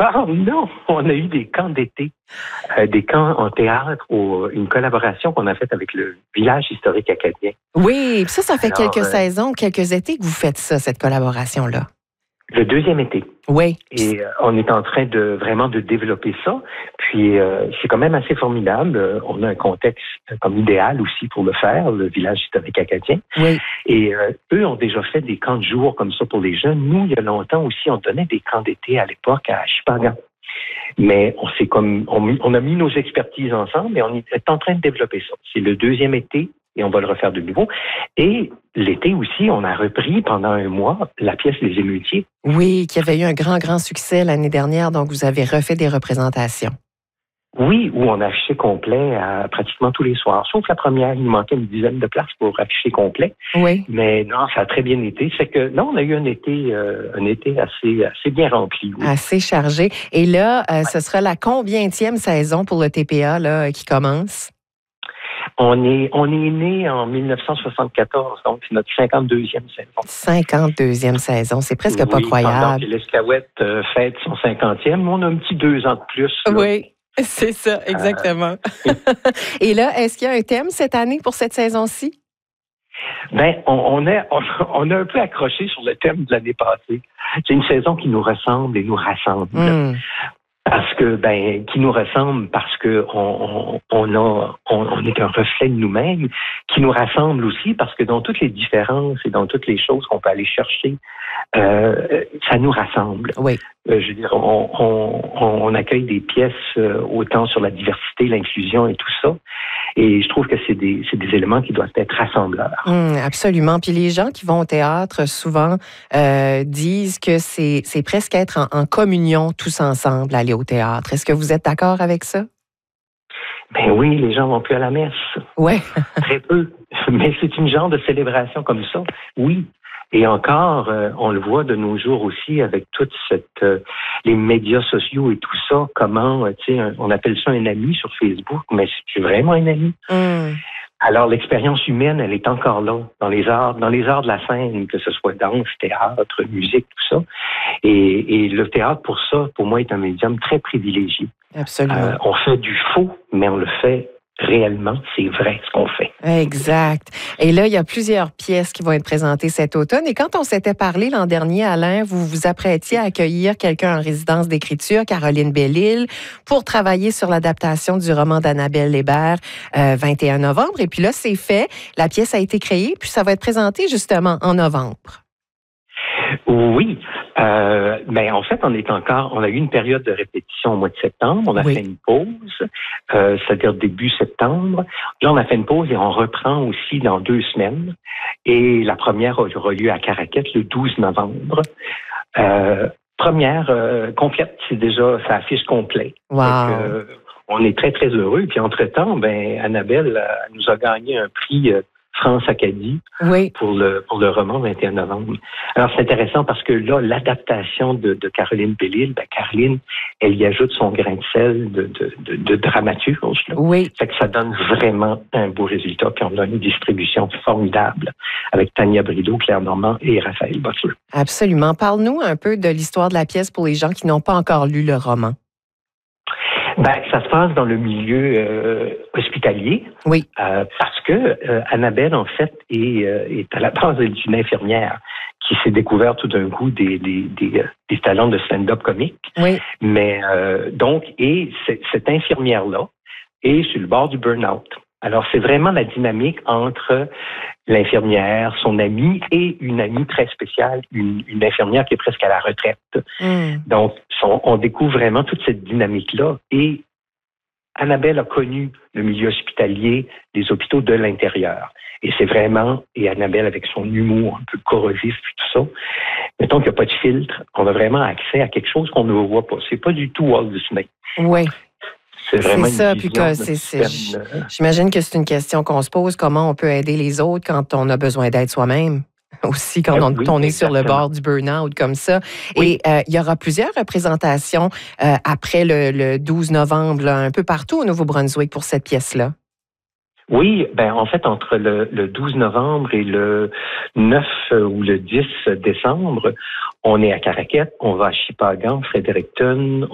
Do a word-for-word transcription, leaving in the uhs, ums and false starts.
Ah non, on a eu des camps d'été, euh, des camps en théâtre, ou une collaboration qu'on a faite avec le village historique acadien. Oui, puis ça, ça fait Alors, quelques euh, saisons, quelques étés que vous faites ça, cette collaboration-là. Le deuxième été. Oui. Et euh, on est en train de vraiment de développer ça. Puis euh, c'est quand même assez formidable. Euh, on a un contexte euh, comme idéal aussi pour le faire, le village historique acadien. Oui. Et euh, eux ont déjà fait des camps de jour comme ça pour les jeunes. Nous, il y a longtemps aussi, on donnait des camps d'été à l'époque à Chupagan. Mais on s'est comme on, on a mis nos expertises ensemble et on est en train de développer ça. C'est le deuxième été et on va le refaire de nouveau. Et l'été aussi, on a repris pendant un mois la pièce Les Émeutiers. Oui, qui avait eu un grand, grand succès l'année dernière, donc vous avez refait des représentations. Oui, où on affichait complet à pratiquement tous les soirs. Sauf la première, il nous manquait une dizaine de places pour afficher complet. Oui. Mais non, ça a très bien été. C'est que non, on a eu un été, euh, un été assez, assez bien rempli. Oui. Assez chargé. Et là, euh, ouais. ce sera la combientième saison pour le T P A là, qui commence? On est, on est né en dix-neuf cent soixante-quatorze, donc c'est notre cinquante-deuxième saison. cinquante-deuxième saison, c'est presque oui, pas croyable. Pendant que l'Escaouette euh, fête son cinquantième, on a un petit deux ans de plus. Là. Oui. C'est ça, exactement. Euh... Et là, est-ce qu'il y a un thème cette année pour cette saison-ci? Ben, on, on, est, on, on a un peu accroché sur le thème de l'année passée. C'est une saison qui nous ressemble et nous rassemble. Mm. Parce que, ben, qui nous ressemble parce que on, on, a, on, on est un reflet de nous-mêmes, qui nous rassemble aussi parce que dans toutes les différences et dans toutes les choses qu'on peut aller chercher, euh, ça nous rassemble. Oui. Euh, je veux dire, on, on, on accueille des pièces euh, autant sur la diversité, l'inclusion et tout ça. Et je trouve que c'est des, c'est des éléments qui doivent être rassembleurs. Mmh, absolument. Puis les gens qui vont au théâtre souvent euh, disent que c'est, c'est presque être en, en communion tous ensemble, aller au théâtre. Est-ce que vous êtes d'accord avec ça? Ben oui, les gens vont plus à la messe. Ouais. Très peu. Mais c'est une genre de célébration comme ça. Oui. Et encore, euh, on le voit de nos jours aussi avec toute cette euh, les médias sociaux et tout ça. Comment, euh, tu sais, on appelle ça un ami sur Facebook, mais c'est vraiment un ami. Mm. Alors l'expérience humaine, elle est encore là dans les arts, dans les arts de la scène, que ce soit danse, théâtre, musique, tout ça. Et, et le théâtre, pour ça, pour moi, est un médium très privilégié. Absolument. Euh, on fait du faux, mais on le fait réellement, c'est vrai ce qu'on fait. Exact. Et là, il y a plusieurs pièces qui vont être présentées cet automne. Et quand on s'était parlé l'an dernier, Alain, vous vous apprêtiez à accueillir quelqu'un en résidence d'écriture, Caroline Bellil, pour travailler sur l'adaptation du roman d'Annabelle Hébert, euh, vingt et un novembre. Et puis là, c'est fait. La pièce a été créée, puis ça va être présenté justement en novembre. Oui, euh, mais en fait, on est encore, on a eu une période de répétition au mois de septembre. On a oui. fait une pause, euh, c'est-à-dire début septembre. Là, on a fait une pause et on reprend aussi dans deux semaines. Et la première aura lieu à Caraquet le douze novembre. Euh, première euh, complète, c'est déjà, ça affiche complet. Wow. Donc, euh, on est très, très heureux. Puis entre-temps, ben, Annabelle euh, nous a gagné un prix euh, France Acadie oui. pour le pour le roman vingt et un novembre. Alors, c'est intéressant parce que là, l'adaptation de, de Caroline Bellil, ben, Caroline, elle y ajoute son grain de sel de, de, de, de dramaturge. Là. Oui. Fait que ça donne vraiment un beau résultat. Puis on a une distribution formidable avec Tania Brideau, Claire Normand et Raphaël Butler. Absolument. Parle-nous un peu de l'histoire de la pièce pour les gens qui n'ont pas encore lu le roman. Ben, ça se passe dans le milieu euh, hospitalier. Oui. Euh, parce que euh, Annabelle, en fait, est, euh, est à la base d'une infirmière qui s'est découvert tout d'un coup des, des, des, des talents de stand-up comique. Oui. Mais euh, donc, et cette infirmière-là est sur le bord du burn-out. Alors, c'est vraiment la dynamique entre l'infirmière, son amie et une amie très spéciale, une, une infirmière qui est presque à la retraite. Mm. Donc, on, on découvre vraiment toute cette dynamique-là. Et Annabelle a connu le milieu hospitalier, les hôpitaux de l'intérieur. Et c'est vraiment, et Annabelle avec son humour un peu corrosif et tout ça, mettons qu'il n'y a pas de filtre, on a vraiment accès à quelque chose qu'on ne voit pas. C'est pas du tout Walt Disney. Oui. C'est vraiment c'est ça, une puis que c'est, c'est, j'imagine que c'est une question qu'on se pose, comment on peut aider les autres quand on a besoin d'aide soi-même, aussi quand on, oui, on est sur le bord du burn-out comme ça. Oui. Et euh, il y aura plusieurs représentations euh, après le, le douze novembre, là, un peu partout au Nouveau-Brunswick pour cette pièce-là. Oui, ben en fait, entre le, le douze novembre et le neuf ou le dix décembre, on est à Caraquet, on va à Chupagan, Fredericton,